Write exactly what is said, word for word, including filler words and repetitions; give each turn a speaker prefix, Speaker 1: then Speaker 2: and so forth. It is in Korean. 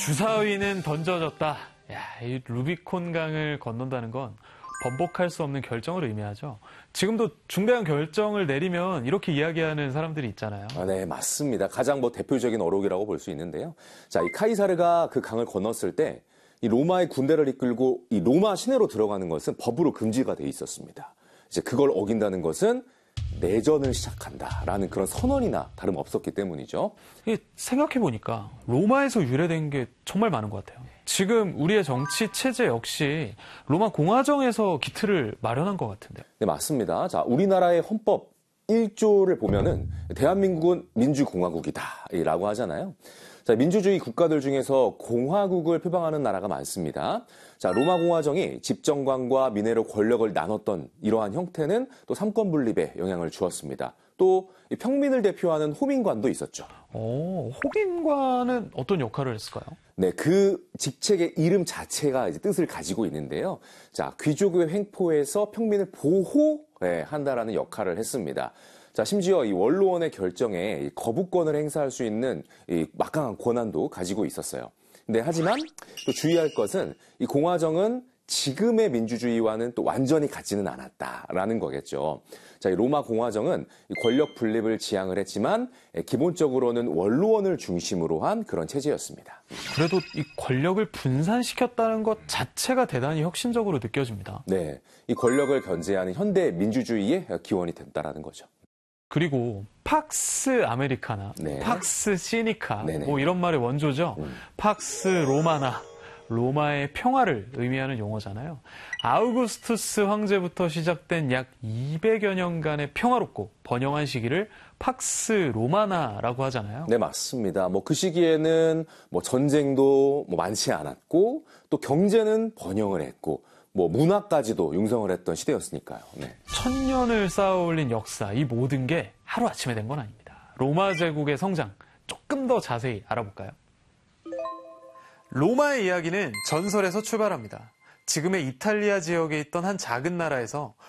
Speaker 1: 주사위는 던져졌다. 야, 이 루비콘 강을 건넌다는 건 번복할 수 없는 결정을 의미하죠. 지금도 중대한 결정을 내리면 이렇게 이야기하는 사람들이 있잖아요.
Speaker 2: 아, 네, 맞습니다. 가장 뭐 대표적인 어록이라고 볼 수 있는데요. 자, 이 카이사르가 그 강을 건넜을 때 이 로마의 군대를 이끌고 이 로마 시내로 들어가는 것은 법으로 금지가 돼 있었습니다. 이제 그걸 어긴다는 것은 내전을 시작한다라는 그런 선언이나 다름없었기 때문이죠.
Speaker 1: 생각해보니까 로마에서 유래된 게 정말 많은 것 같아요. 지금 우리의 정치 체제 역시 로마 공화정에서 기틀을 마련한 것 같은데요.
Speaker 2: 네, 맞습니다. 자, 우리나라의 헌법 일 조를 보면은 대한민국은 민주공화국이다라고 하잖아요. 자, 민주주의 국가들 중에서 공화국을 표방하는 나라가 많습니다. 자, 로마 공화정이 집정관과 민회로 권력을 나눴던 이러한 형태는 또 삼권 분립에 영향을 주었습니다. 또 평민을 대표하는 호민관도 있었죠.
Speaker 1: 오, 호민관은 어떤 역할을 했을까요?
Speaker 2: 네, 그 직책의 이름 자체가 이제 뜻을 가지고 있는데요. 자, 귀족의 횡포에서 평민을 보호한다라는 역할을 했습니다. 자, 심지어 이 원로원의 결정에 거부권을 행사할 수 있는 이 막강한 권한도 가지고 있었어요. 근데 하지만 또 주의할 것은 이 공화정은 지금의 민주주의와는 또 완전히 같지는 않았다라는 거겠죠. 자, 이 로마 공화정은 이 권력 분립을 지향을 했지만 기본적으로는 원로원을 중심으로 한 그런 체제였습니다.
Speaker 1: 그래도 이 권력을 분산시켰다는 것 자체가 대단히 혁신적으로 느껴집니다.
Speaker 2: 네, 이 권력을 견제하는 현대 민주주의의 기원이 됐다라는 거죠.
Speaker 1: 그리고 팍스 아메리카나,
Speaker 2: 네.
Speaker 1: 팍스 시니카,
Speaker 2: 네네.
Speaker 1: 뭐 이런 말의 원조죠.
Speaker 2: 음.
Speaker 1: 팍스 로마나, 로마의 평화를 의미하는 용어잖아요. 아우구스투스 황제부터 시작된 약 이백여 년간의 평화롭고 번영한 시기를 팍스 로마나라고 하잖아요.
Speaker 2: 네, 맞습니다. 뭐 그 시기에는 뭐 전쟁도 뭐 많지 않았고 또 경제는 번영을 했고 뭐 문화까지도 융성을 했던 시대였으니까요. 네.
Speaker 1: 천년을 쌓아올린 역사, 이 모든 게 하루아침에 된 건 아닙니다. 로마 제국의 성장, 조금 더 자세히 알아볼까요? 로마의 이야기는 전설에서 출발합니다. 지금의 이탈리아 지역에 있던 한 작은 나라에서